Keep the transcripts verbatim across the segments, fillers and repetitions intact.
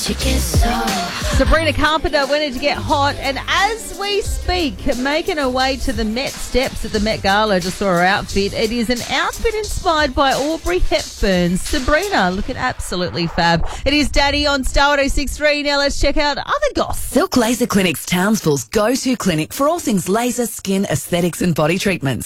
Sabrina Carpenter wanted to get hot, and as we speak, making her way to the Met steps at the Met Gala, just saw her outfit. It is an outfit inspired by Aubrey Hepburn. Sabrina, looking absolutely fab. It is Daddy on Star one oh six point three. Now let's check out other goss. Silk Laser Clinic's Townsville's go-to clinic for all things laser, skin, aesthetics and body treatments.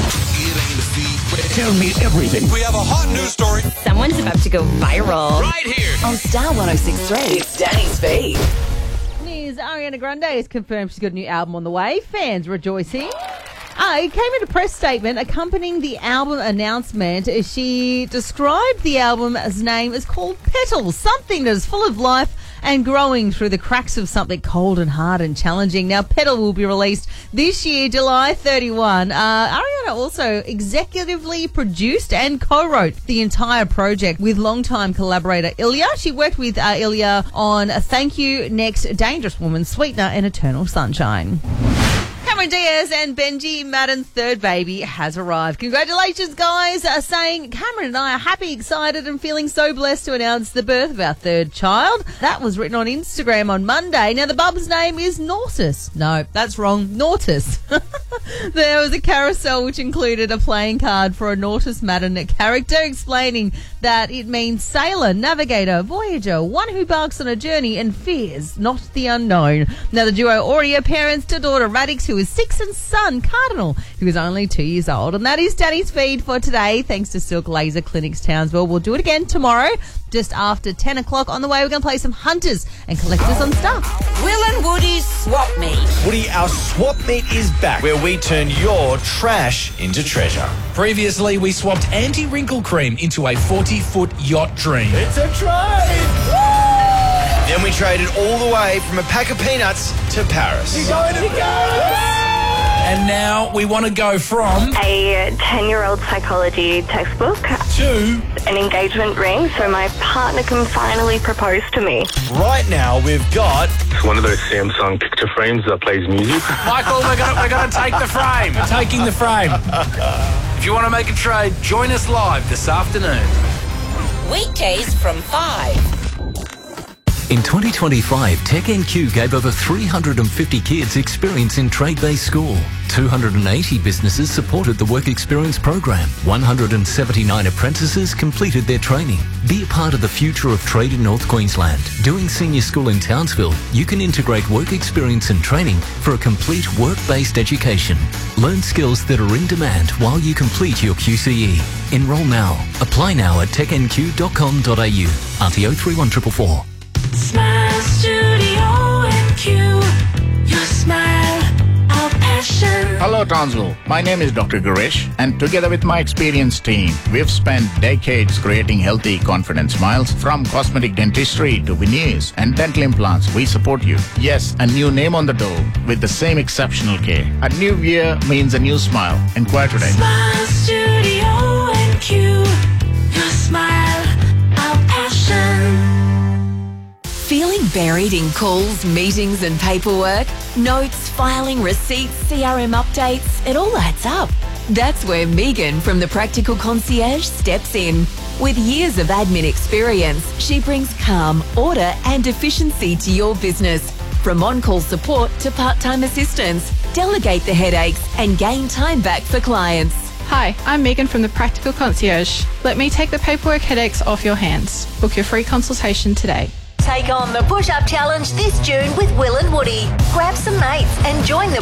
Tell me everything. We have a hot news story. Someone's about to go viral. Right here. On Star one oh six point three, it's Danny's Feed. News, Ariana Grande has confirmed she's got a new album on the way. Fans rejoicing. Uh, it came in a press statement accompanying the album announcement. She described the album's name as called Petals, something that is full of life and growing through the cracks of something cold and hard and challenging. Now, Petal will be released this year, July thirty-first. Uh, Ariana also executively produced and co-wrote the entire project with longtime collaborator Ilya. She worked with uh, Ilya on Thank You, Next, Dangerous Woman, Sweetener and Eternal Sunshine. Cameron Diaz and Benji Madden's third baby has arrived. Congratulations, guys. Uh, saying Cameron and I are happy, excited and feeling so blessed to announce the birth of our third child. That was written on Instagram on Monday. Now, the bub's name is Nautis. No, that's wrong. Nautis. There was a carousel which included a playing card for a Nautis Madden character explaining that it means sailor, navigator, voyager, one who barks on a journey and fears not the unknown. Now, the duo already are parents to daughter Radix, who is six, and son Cardinal, who is only two years old. And that is Danny's Feed for today, thanks to Silk Laser Clinics Townsville. We'll do it again tomorrow, just after ten o'clock. On the way, we're going to play some Hunters and Collectors on Star. Will and Woody's Swap Meet. Woody, our swap meet is back, where we turn your trash into treasure. Previously, we swapped anti-wrinkle cream into a forty-foot yacht dream. It's a trade! Then we traded all the way from a pack of peanuts to Paris. You're going to Paris! And now we want to go from a ten-year-old psychology textbook to an engagement ring so my partner can finally propose to me. Right now, we've got It's one of those Samsung picture frames that plays music. Michael, we're going we're going to take the frame. We're taking the frame. If you want to make a trade, join us live this afternoon. Weekdays from five. In twenty twenty-five, Tech N Q gave over three hundred fifty kids experience in trade-based school. two hundred eighty businesses supported the Work Experience program. one hundred seventy-nine apprentices completed their training. Be a part of the future of trade in North Queensland. Doing senior school in Townsville, you can integrate work experience and training for a complete work-based education. Learn skills that are in demand while you complete your Q C E. Enroll now. Apply now at tech n q dot com dot a u. R T O three one four four four. Smile Studio N Q, your smile, our passion. Hello Townsville, my name is Doctor Gurish, and together with my experienced team, we've spent decades creating healthy, confident smiles. From cosmetic dentistry to veneers and dental implants, we support you. Yes, a new name on the door with the same exceptional care. A new year means a new smile. Inquire today. Smile Studio N Q, your smile, our passion. Feeling buried in calls, meetings and paperwork? Notes, filing, receipts, C R M updates, it all adds up. That's where Megan from the Practical Concierge steps in. With years of admin experience, she brings calm, order and efficiency to your business. From on-call support to part-time assistance, delegate the headaches and gain time back for clients. Hi, I'm Megan from the Practical Concierge. Let me take the paperwork headaches off your hands. Book your free consultation today. Take on the push-up challenge this June with Will and Woody. Grab some mates and join the